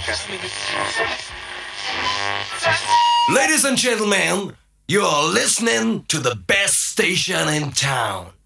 Ladies and gentlemen, you are listening to the best station in town.